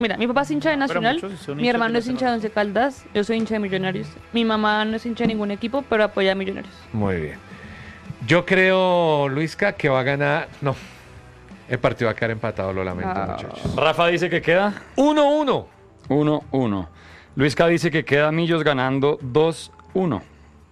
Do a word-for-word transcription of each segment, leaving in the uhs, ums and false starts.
Mira, mi papá es hincha de Nacional, mi hermano es hincha de Once Caldas, yo soy hincha de Millonarios. Mi mamá no es hincha de ningún equipo, pero apoya a Millonarios. Muy bien. Yo creo, Luisca, que va a ganar... No, el partido va a quedar empatado, lo lamento, Ah. muchachos. Rafa dice que queda uno uno. uno uno. Luisca dice que queda Millos ganando dos uno.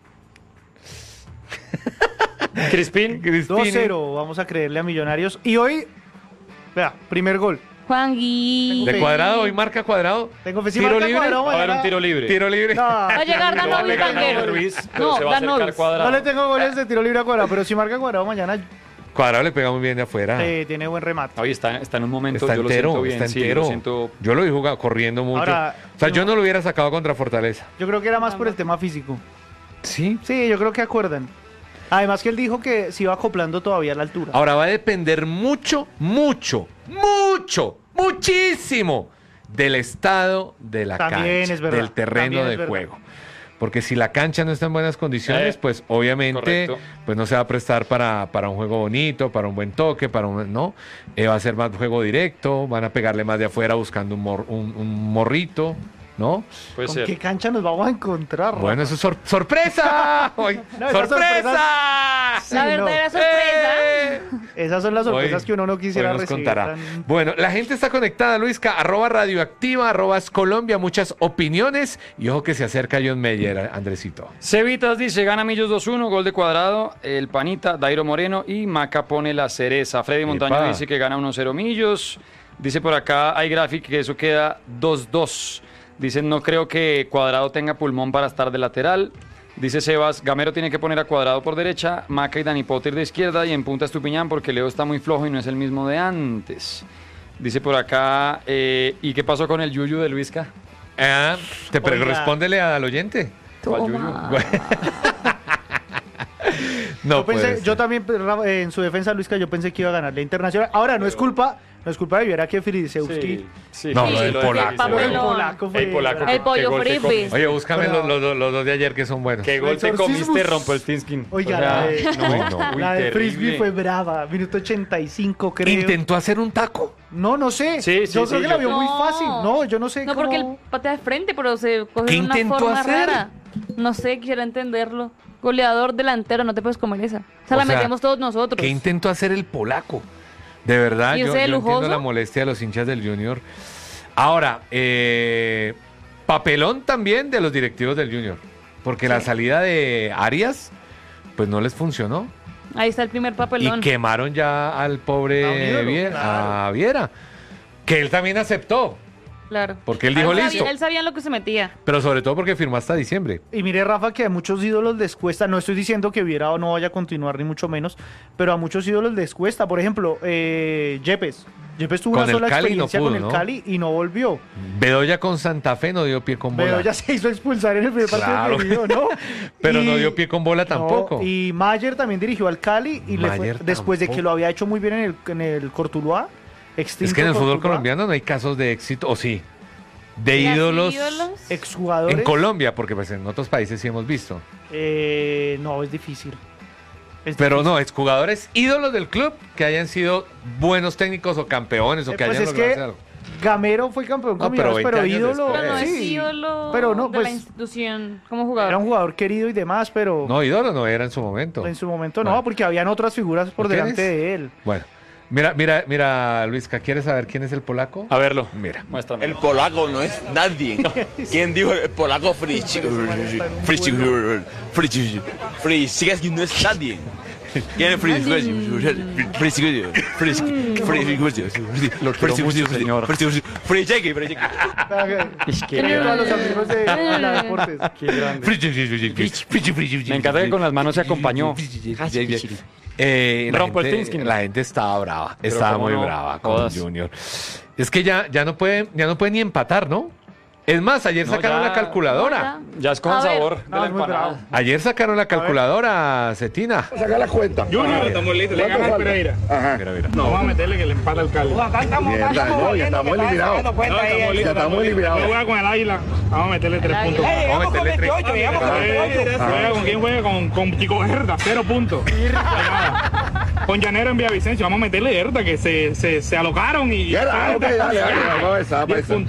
Crispín. dos cero, vamos a creerle a Millonarios. Y hoy, vea, primer gol. Juan Gui. De Cuadrado, hoy marca Cuadrado. Tengo fe, si Tiro marca libre. Cuadrado Va a haber mañana- un tiro libre. Tiro libre. No, Va a llegar Lo va a Danovis pegar Vanguero. Luis, pero No, se va a acercar Danovis. Cuadrado. no le tengo goles de tiro libre a Cuadrado, pero si marca Cuadrado mañana Cuadrado le pega muy bien de afuera. eh, tiene buen remate. Hoy está, está en un momento, Está yo lo entero, siento bien. está sí, entero. lo siento. Yo lo vi jugando, corriendo mucho. Ahora, o sea, no. yo no lo hubiera sacado contra Fortaleza. Yo creo que era más por el tema físico. Sí. Sí, yo creo que acuerdan. Además que él dijo que se iba acoplando todavía a la altura. Ahora va a depender mucho, mucho, mucho, muchísimo del estado de la También cancha, es verdad, del terreno también es de verdad. juego. Porque si la cancha no está en buenas condiciones, Eh, pues obviamente correcto. pues no se va a prestar para, para un juego bonito, para un buen toque, para un no. Eh, va a ser más juego directo, van a pegarle más de afuera buscando un, mor- un, un morrito, ¿no? Puede ¿Con ser. qué cancha nos vamos a encontrar? Rafa? Bueno, eso es sor- sorpresa. Hoy, No, esas ¡sorpresa! Sí, La no. verdadera sorpresa. ¡Eh! Esas son las sorpresas Hoy- que uno no quisiera hoy nos recibir. contará. tan- Bueno, la gente está conectada, Luisca, arroba radioactiva, arroba es Colombia, muchas opiniones y ojo que se acerca John Meyer, Andresito. Cevitas dice, gana Millos dos uno, gol de Cuadrado, el Panita, Dairo Moreno y Maca pone la cereza. Freddy Montaño Epa. dice que gana uno cero Millos. Dice por acá, hay gráfico que eso queda dos dos. Dicen, no creo que Cuadrado tenga pulmón para estar de lateral. Dice Sebas, Gamero tiene que poner a Cuadrado por derecha, Maca y Dani Potter de izquierda y en punta Estupiñán porque Leo está muy flojo y no es el mismo de antes. Dice por acá, eh, ¿y qué pasó con el Yuyu de Luisca? Ah, te pre- Oiga. respóndele al oyente. ¿Cuál Toma. No, yo, pensé, pues, yo también, Rafa, eh, en su defensa, Luisca, yo pensé que iba a ganar la Internacional. Ahora, no es culpa, no es culpa de Viera que Frisewski. sí. No, sí, lo del de polaco, Felice. güey. El Papelón. polaco fue El polaco. El pollo Qué gol te fripe. comiste. Oye, búscame Pero- los, los- los dos de ayer que son buenos. ¿Qué gol te Exorcismus. comiste, Rompelstinskin? Oiga, O sea, la de, no, Uy, no. la de uy, Frisbee terrible. fue brava. Minuto ochenta y cinco, creo. ¿Intentó hacer un taco? No, no sé. Sí, sí, yo sí, creo que la yo- vio muy No. fácil. No, yo no sé No, cómo... porque él patea de frente, pero se coge ¿Qué de una intentó forma hacer? rara. No sé, quisiera entenderlo. Goleador delantero, no te puedes comer esa. O sea, O la sea, metíamos todos nosotros. ¿Qué intentó hacer el polaco? De verdad, ¿Y yo, ese yo lujoso? entiendo la molestia de los hinchas del Junior. Ahora, eh, papelón también de los directivos del Junior. Porque la salida de Arias, pues no les funcionó. Ahí está el primer Y papelón. quemaron ya al A un pobre ídolo, Viera, claro. a Viera. Que él también aceptó. Claro. Porque él dijo él listo. Sabía, él sabía en lo que se metía. Pero sobre todo porque firmó hasta diciembre. Y mire, Rafa, que a muchos ídolos les cuesta, no estoy diciendo que Viera o no vaya a continuar, ni mucho menos, pero a muchos ídolos les cuesta. Por ejemplo, eh, Yepes. Yepes tuvo Con una el sola Cali no experiencia pudo, con el ¿no? Cali y no volvió. Bedoya con Santa Fe no dio pie con bola. Pero ya se hizo expulsar en el primer Claro. partido que dio, ¿no? Pero Y- no dio pie con bola no, tampoco. y Mayer también dirigió al Cali y le fue- Mayer después de que tampoco. lo había hecho muy bien en el, en el Cortuluá. Es que en el fútbol colombiano no hay casos de éxito, o sí, de ¿Y así ídolos, ídolos? Exjugadores. en Colombia, porque pues en otros países sí hemos visto. Eh, no, es difícil. Es Pero difícil. no, exjugadores ídolos del club que hayan sido buenos técnicos o campeones o Eh, que pues hayan es logrado que hacer algo. Gamero fue campeón No, con pero Millonarios, pero, veinte años ídolo. Pero no es sí. ídolo Pero no, de la pues, institución como jugador. Era un jugador querido y demás, pero No, ídolo no era en su momento. en su momento no, Bueno. porque habían otras figuras por ¿Lo delante tienes? de él. Bueno, mira, mira, mira, Luisca, ¿quieres saber quién es el polaco? A verlo. Mira. Muéstrame. El polaco no es nadie. ¿Quién dijo el polaco Fritz? Fritz, Fritz, Fritz, sigue que no es nadie. ¿Quién es Fritz? Fritz, Fritz, Fritz, Lo quiero mucho, señor. Fritz, Fritz, cheque, Fritz, cheque. Es que- Tenía todos los amigos de la deportes. Qué grande. Me encanta que con las manos se acompañó. Eh, la, Rumpelstiltskin. gente, la gente estaba brava, Pero estaba cómo muy no, brava con jodas. Junior. Es que ya, ya no puede, ya no puede ni empatar, ¿no? Es más, ayer No, sacaron ya- la calculadora. Ya es con A ver. sabor de No, la es muy empanada. bravo. Ayer sacaron la calculadora, Cetina. Junior, estamos listos. Le gana al Pereira. Mira, mira. No, vamos a meterle que le empata al Cali. No, Mierda, no, ya estamos eliminados. estamos listos. Ya estamos eliminados. No juega con el Águila. Vamos a meterle tres puntos. Vamos a meterle tres. Eh, ¿Juega con quién juega? Con, con Chico Herda, cero puntos. Con Llanero en Villavicencio, vamos a meterle, ¿verdad? Que se, se, se alocaron y... Ya, ok, dale, dale, vamos a esa, vamos a esa.